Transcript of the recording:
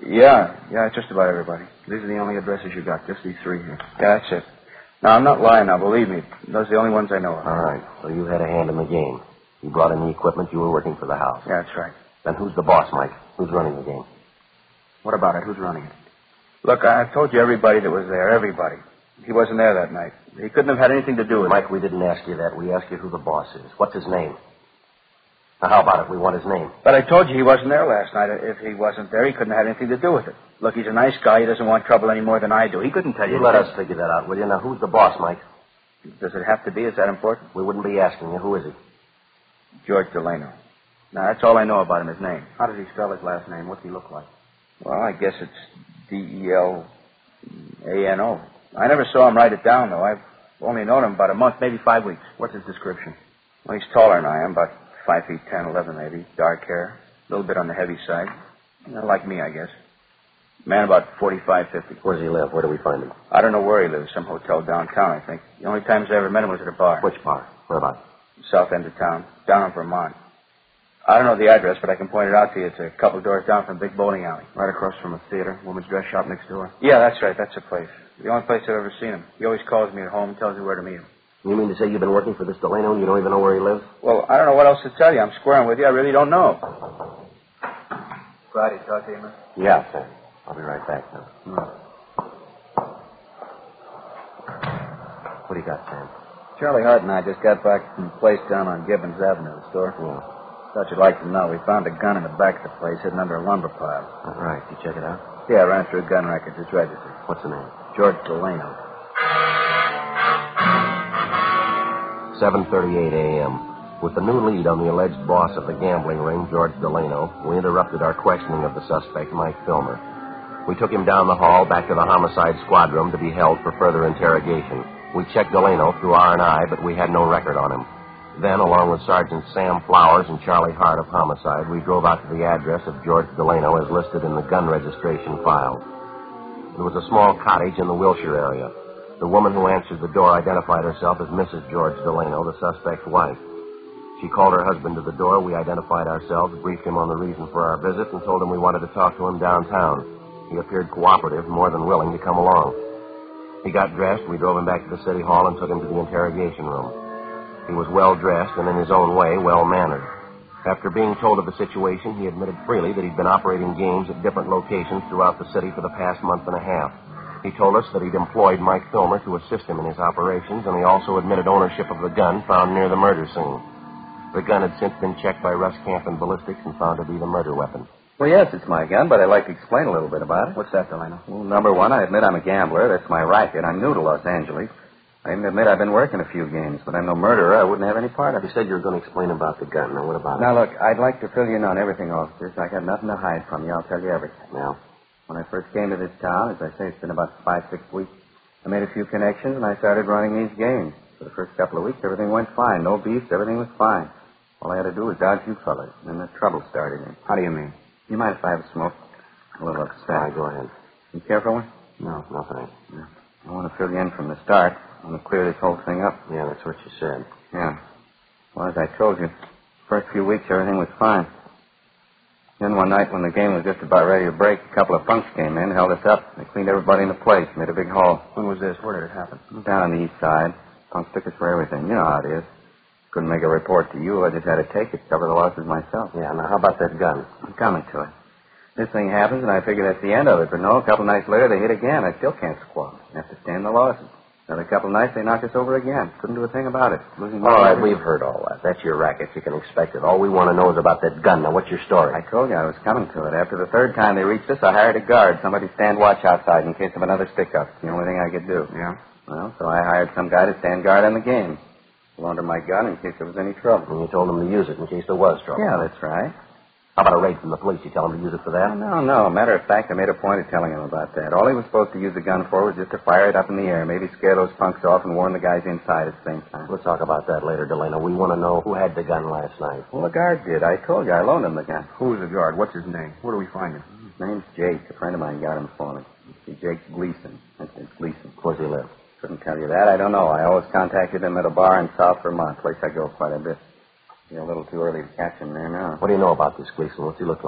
Yeah, just about everybody. These are the only addresses you got, just these three here. Yeah, that's it. No, I'm not lying now, believe me. Those are the only ones I know of. All right, so you had a hand in the game. You brought in the equipment, you were working for the house. Yeah, that's right. Then who's the boss, Mike? Who's running the game? What about it? Who's running it? Look, I've told you everybody that was there, everybody. He wasn't there that night. He couldn't have had anything to do with it. Mike, we didn't ask you that. We asked you who the boss is. What's his name? Now, how about it? We want his name. But I told you he wasn't there last night. If he wasn't there, he couldn't have had anything to do with it. Look, he's a nice guy. He doesn't want trouble any more than I do. He couldn't tell you. You let us figure that out, will you? Now, who's the boss, Mike? Does it have to be? Is that important? We wouldn't be asking you. Who is he? George Delano. Now, that's all I know about him, his name. How does he spell his last name? What's he look like? Well, I guess it's Delano. I never saw him write it down, though. I've only known him about a month, maybe 5 weeks. What's his description? Well, he's taller than I am, about 5 feet 10, 11 maybe. Dark hair. A little bit on the heavy side. Like me, I guess. Man about 45, 50. Where does he live? Where do we find him? I don't know where he lives. Some hotel downtown, I think. The only times I ever met him was at a bar. Which bar? Whereabouts? South end of town. Down in Vermont. I don't know the address, but I can point it out to you. It's a couple doors down from Big Bowling Alley. Right across from a theater. Woman's dress shop next door. Yeah, that's right. That's the place. The only place I've ever seen him. He always calls me at home and tells me where to meet him. You mean to say you've been working for this Delano and you don't even know where he lives? Well, I don't know what else to tell you. I'm squaring with you. I really don't know. Friday, talk to you, man? Yeah, sir. I'll be right back now. What do you got, Sam? Charlie Hart and I just got back from the place down on Gibbons Avenue, the store. Yeah. Thought you'd like to know. We found a gun in the back of the place hidden under a lumber pile. All right. You check it out? Yeah, I ran through gun records. It's registered. What's the name? George Delano. 7:38 a.m. With the new lead on the alleged boss of the gambling ring, George Delano, we interrupted our questioning of the suspect, Mike Filmer. We took him down the hall back to the homicide squad room to be held for further interrogation. We checked Delano through R&I, but we had no record on him. Then, along with Sergeant Sam Flowers and Charlie Hart of Homicide, we drove out to the address of George Delano as listed in the gun registration file. It was a small cottage in the Wilshire area. The woman who answered the door identified herself as Mrs. George Delano, the suspect's wife. She called her husband to the door. We identified ourselves, briefed him on the reason for our visit, and told him we wanted to talk to him downtown. He appeared cooperative, more than willing to come along. He got dressed. We drove him back to the city hall and took him to the interrogation room. He was well-dressed and, in his own way, well-mannered. After being told of the situation, he admitted freely that he'd been operating games at different locations throughout the city for the past month and a half. He told us that he'd employed Mike Filmer to assist him in his operations, and he also admitted ownership of the gun found near the murder scene. The gun had since been checked by Russ Camp and ballistics and found to be the murder weapon. Well, yes, it's my gun, but I'd like to explain a little bit about it. What's that, Delano? Well, number one, I admit I'm a gambler. That's my racket. I'm new to Los Angeles. I even admit I've been working a few games, but I'm no murderer. I wouldn't have any part of it. You said you were going to explain about the gun. Now, what about it? Now, look, I'd like to fill you in on everything, officers. I got nothing to hide from you. I'll tell you everything. Now? When I first came to this town, as I say, it's been about 5-6 weeks, I made a few connections, and I started running these games. For the first couple of weeks, everything went fine. No beefs, everything was fine. All I had to do was dodge you fellas, and then the trouble started in. How do you mean? You mind if I have a smoke? A little upset. All right, go ahead. You care for one? No, thanks. Yeah. I want to fill you in from the start. I want to clear this whole thing up. Yeah, that's what you said. Yeah. Well, as I told you, first few weeks, everything was fine. Then one night when the game was just about ready to break, a couple of punks came in, held us up. They cleaned everybody in the place, made a big haul. When was this? Where did it happen? Down on the east side. Punks took us for everything. You know how it is. Couldn't make a report to you. I just had to take it, cover the losses myself. Yeah, now how about that gun? I'm coming to it. This thing happens, and I figure that's the end of it. But no, a couple nights later, they hit again. I still can't squat. I have to stand the losses. Another couple of nights, they knocked us over again. Couldn't do a thing about it. Losing all right, we've heard all that. That's your racket. You can expect it. All we want to know is about that gun. Now, what's your story? I told you I was coming to it. After the third time they reached us, I hired a guard. Somebody stand watch outside in case of another stick-up. It's the only thing I could do. Yeah? Well, so I hired some guy to stand guard on the game. Loaned him my gun in case there was any trouble. And you told him to use it in case there was trouble. Yeah, that's right. How about a raid from the police? You tell him to use it for that? No. Matter of fact, I made a point of telling him about that. All he was supposed to use the gun for was just to fire it up in the air, maybe scare those punks off and warn the guys inside at the same time. We'll talk about that later, Delano. We want to know who had the gun last night. Well, the guard did. I told you I loaned him the gun. Who's the guard? What's his name? Where do we find him? His name's Jake. A friend of mine got him for me. Jake Gleason. That's Gleason. Where's he live? Couldn't tell you that. I don't know. I always contacted him at a bar in South Vermont, place I go quite a bit. You're a little too early to catch him there now. What do you know about this Gleason? What's he look like?